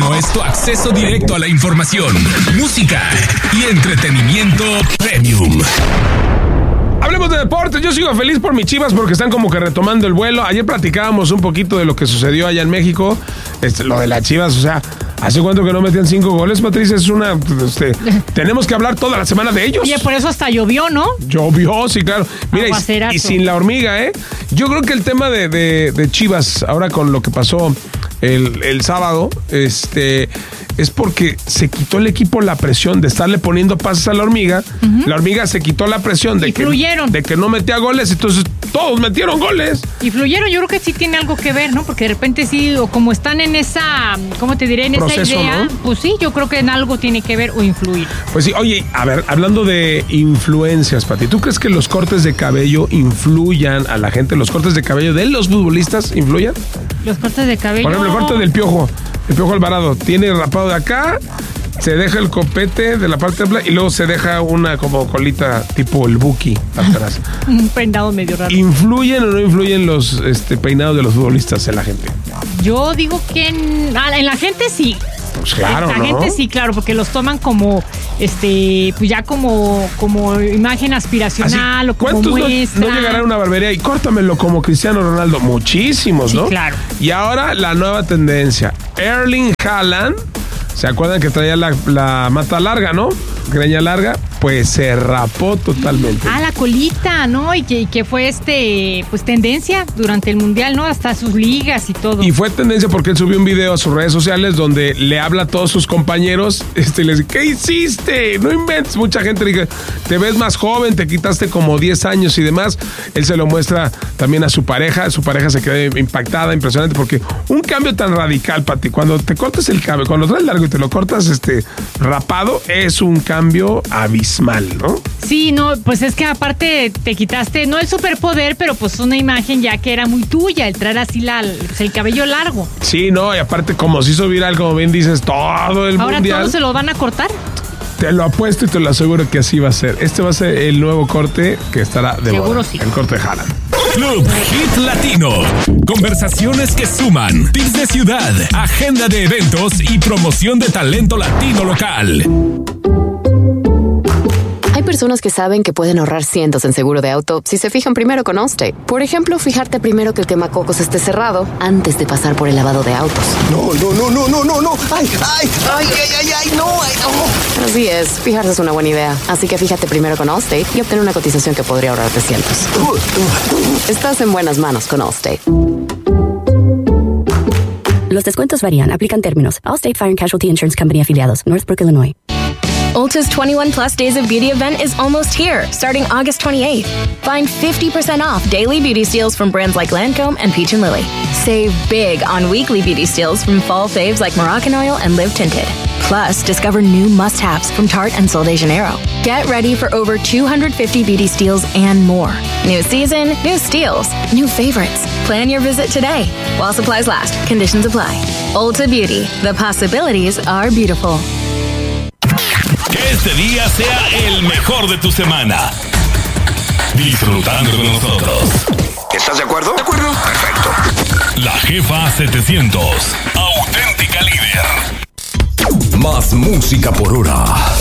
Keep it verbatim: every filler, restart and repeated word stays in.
Latino es tu acceso directo a la información, música y entretenimiento premium. Hablemos de deportes. Yo sigo feliz por mis Chivas porque están como que retomando el vuelo. Ayer platicábamos un poquito de lo que sucedió allá en México. Este, lo de las Chivas, o sea, ¿hace cuánto que no metían cinco goles, Patricia? Es una... Este, tenemos que hablar toda la semana de ellos. Oye, por eso hasta llovió, ¿no? Llovió, sí, claro. Mira, y, y sin la hormiga, ¿eh? Yo creo que el tema de, de, de Chivas, ahora con lo que pasó el, el sábado, este... es porque se quitó el equipo la presión de estarle poniendo pases a la hormiga. Uh-huh. La hormiga se quitó la presión de que, de que no metía goles, entonces todos metieron goles. Y fluyeron, yo creo que sí tiene algo que ver, ¿no? Porque de repente sí, o como están en esa, ¿cómo te diré? En proceso, esa idea, ¿no? Pues sí, yo creo que en algo tiene que ver o influir. Pues sí, oye, a ver, hablando de influencias, Pati, ¿tú crees que los cortes de cabello influyan a la gente? ¿Los cortes de cabello de los futbolistas influyan? Los cortes de cabello... Por ejemplo, el corte del Piojo. El Piojo Alvarado tiene rapado de acá, se deja el copete de la parte de blanca y luego se deja una como colita tipo el Buki atrás. Un peinado medio raro. ¿Influyen o no influyen los este, peinados de los futbolistas en la gente? Yo digo que en, en la gente sí. Pues claro, la ¿no? gente sí, claro, porque los toman como, este, pues ya como, como imagen aspiracional. Así, o como muestra. No, no llegará a una barbería y córtamelo como Cristiano Ronaldo? Muchísimos, ¿no? Sí, claro. Y ahora la nueva tendencia. Erling Haaland, ¿se acuerdan que traía la, la mata larga, no? Greña larga, pues se rapó totalmente. Ah, la colita, ¿no? Y que, y que fue este, pues tendencia durante el Mundial, ¿no? Hasta sus ligas y todo. Y fue tendencia porque él subió un video a sus redes sociales donde le habla a todos sus compañeros, este, y les dice, ¿qué hiciste? No inventes. Mucha gente le dice, te ves más joven, te quitaste como diez años y demás. Él se lo muestra también a su pareja, su pareja se queda impactada, impresionante, porque un cambio tan radical, Pati, cuando te cortas el cabello, cuando lo traes largo y te lo cortas este rapado, es un cambio abismal, ¿no? Sí, no, pues es que aparte te quitaste, no el superpoder, pero pues una imagen ya que era muy tuya, el traer así la, pues el cabello largo. Sí, no, y aparte como se hizo viral, como bien dices, todo el Ahora mundial. ¿Ahora todos se lo van a cortar? Te lo apuesto y te lo aseguro que así va a ser. Este va a ser el nuevo corte que estará de Seguro moda. Sí. El corte de Haaland. Club Hit Latino. Conversaciones que suman. Tips de ciudad, agenda de eventos y promoción de talento latino local. Hay personas que saben que pueden ahorrar cientos en seguro de auto si se fijan primero con Allstate. Por ejemplo, fijarte primero que el quemacocos esté cerrado antes de pasar por el lavado de autos. No, no, no, no, no, no, no. Ay, ay, ay, ay, ay, ay, no, ay, no. Así es, fijarse es una buena idea. Así que fíjate primero con Allstate y obtén una cotización que podría ahorrarte cientos. Estás en buenas manos con Allstate. Los descuentos varían. Aplican términos. Allstate Fire and Casualty Insurance Company afiliados. Northbrook, Illinois. Ulta's twenty-one plus Days of Beauty event is almost here, starting August twenty-eighth. Find fifty percent off daily beauty steals from brands like Lancome and Peach and Lily. Save big on weekly beauty steals from fall faves like Moroccan Oil and Live Tinted. Plus, discover new must-haves from Tarte and Sol de Janeiro. Get ready for over two hundred fifty beauty steals and more. New season, new steals, new favorites. Plan your visit today. While supplies last, conditions apply. Ulta Beauty, the possibilities are beautiful. Que este día sea el mejor de tu semana. Disfrutando con nosotros. ¿Estás de acuerdo? De acuerdo. Perfecto. La Jefa setecientos. Auténtica líder. Más música por hora.